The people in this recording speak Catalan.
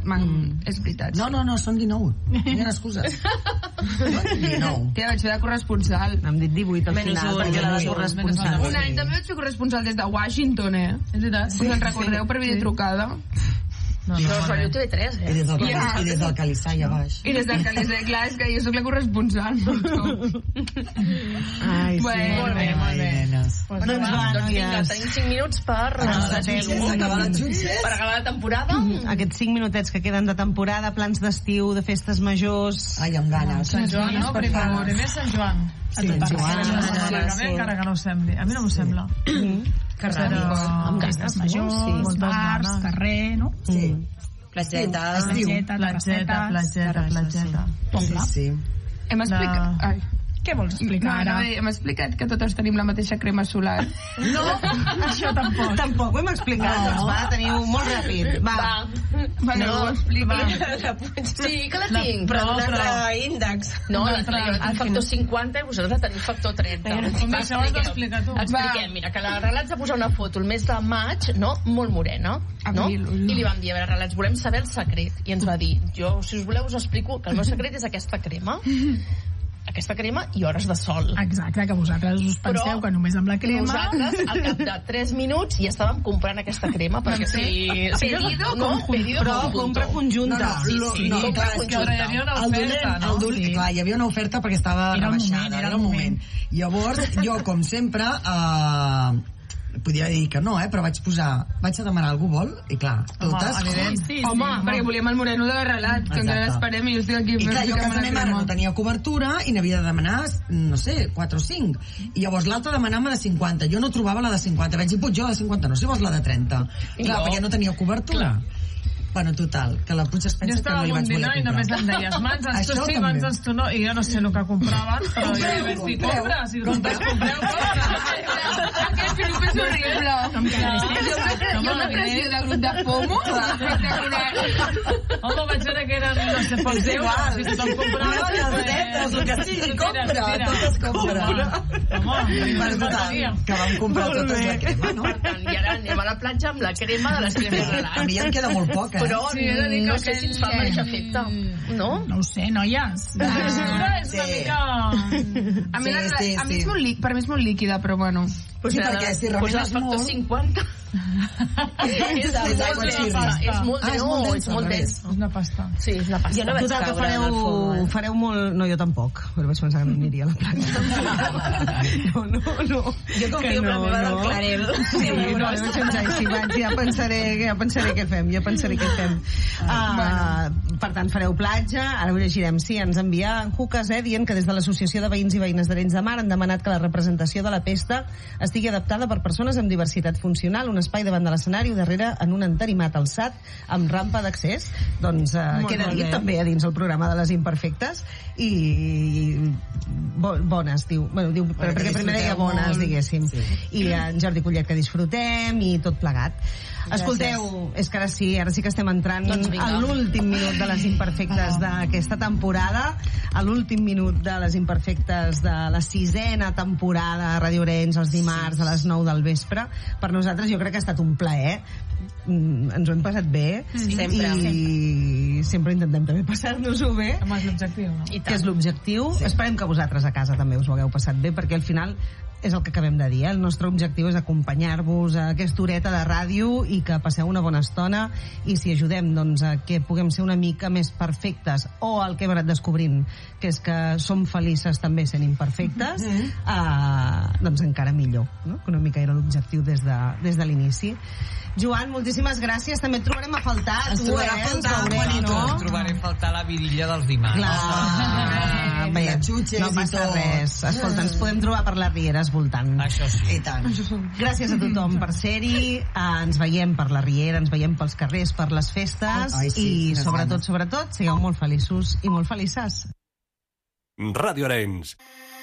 És veritat. No, són 19. No hi ha excuses. 19. Ja vaig fer de corresponsal. Hem dit 18 al final. Un any també vaig fer corresponsal des de Washington, És veritat. Us en recordeu per videotrucada? Això és Radio TV3, I des del Calissà allà baix. I des del Calissà, clar, és que jo soc la corresponsal. Ai, sí. Molt bé. Doncs vinga, tenim 5 minuts per acabar la temporada. Aquests 5 minutets que queden de temporada, plans d'estiu, de festes majors. Ai, amb ganes. Sant Joan, no? Primer Sant Joan. Sí, encara que no ho sembli. A mi no m'ho sembla. Amb festes majors, bars, carrer, no? Sí. Platgeta. Sí. Hem explicat... Què vols explicar ara? Hem explicat que totes tenim la mateixa crema solar. No, això tampoc. Tampoc ho hem explicat. Doncs va, teniu molt ràpid. Vale, ho explico. Sí, que la tinc. Però índex. No, jo tinc factor 50 i vosaltres teniu factor 30. Això ho has d'explicar tu. Expliquem, mira, que la Relats va posar una foto el mes de maig, no? Molt morena, no? I li vam dir, a veure, Relats, volem saber el secret. I ens va dir, jo, si us voleu, us explico que el meu secret és aquesta crema i hores de sol. Exacte, que vosaltres us penseu que només amb la crema... Nosaltres, al cap de 3 minuts, ja estàvem comprant aquesta crema, perquè Però compra conjunta. No, clar, és que hi havia una oferta, no? Clar, hi havia una oferta perquè estava rebaixada. Era el moment. Llavors, jo, com sempre... podia dir que no, però vaig a demanar algú vol, i clar, totes... Home, perquè volíem el moreno de Relat, que encara l'esperem i jo estic aquí... I clar, jo a casa meva no tenia cobertura i n'havia de demanar, no sé, 4 o 5. I llavors l'altra demanava de 50. Jo no trobava la de 50. Vaig dir, jo de 50 no, si vols la de 30. Clar, perquè no tenia cobertura. Bueno, total, que la Puig es pensa que no li vaig voler comprar. I només em deies, mans tu sí, mans tu no, i jo no sé el que compraven, però jo ja vaig dir, compreu. Aquest grup és horrible. Hi ha una pressió de grup de FOMO espectacular. Home, vaig veure que eren, no sé, pocs euros, si tothom comprava... El que sigui, compra, tot es compra. Home, que vam comprar totes la crema, no? Per tant, i ara anem a la platja amb la crema de les cremes Relat. A mi ja em queda molt poc, però no sé si ens fa el mateix efecte, no? No ho sé, noies. És una mica... A mi és molt líquida, per mi és molt líquida, però bueno. Sí, perquè si remenes factor 50 és molt dens. És una pasta. Sí, és una pasta. Jo no vaig caure en el fum. Fareu molt... No, jo tampoc, però vaig pensar que no aniria a la platja. No. Jo confio en la meva del Clarel. Sí, no, vaig pensar, si vaig, ja pensaré què fem. Per tant, fareu platja, ara ho llegirem. Sí, ens envia en Jucas, dient que des de l'Associació de Veïns i Veïnes d'Arenys de Mar han demanat que la representació de la pesta estigui adaptada per persones amb diversitat funcional, un espai davant de l'escenari, darrere en un entarimat alçat amb rampa d'accés. Doncs queda dit també a dins el programa de les imperfectes. I bones, diu. Bueno, diu perquè primer deia bones, diguéssim. I en Jordi Collet que disfrutem i tot plegat. Escolteu, és que ara sí que estem entrant a l'últim minut de les imperfectes d'aquesta temporada, a l'últim minut de les imperfectes de la 6ª temporada a Ràdio Arenys, els dimarts a les 9 del vespre. Per nosaltres jo crec que ha estat un plaer. Ens ho hem passat bé i sempre intentem també passar-nos-ho bé, que és l'objectiu. Esperem que vosaltres a casa també us ho hagueu passat bé, perquè al final és el que acabem de dir, el nostre objectiu és acompanyar-vos a aquesta horeta de ràdio i que passeu una bona estona, i si ajudem doncs a que puguem ser una mica més perfectes, o el que hem anat descobrint, que és que som felices també sent imperfectes, doncs encara millor, no? Que una mica era l'objectiu des de l'inici. Joan, moltíssimes gràcies. També et trobarem a faltar. Ens trobarem a faltar, Juanito. Ens trobarem a faltar la virilla dels dimarts. Clar, no passa res. Escolta, ens podem trobar per les rieres voltant. Això sí. I tant. Gràcies a tothom per ser-hi. Ens veiem per la riera, ens veiem pels carrers, per les festes, i sobretot, sigueu molt feliços i molt felices. Ràdio Arenys.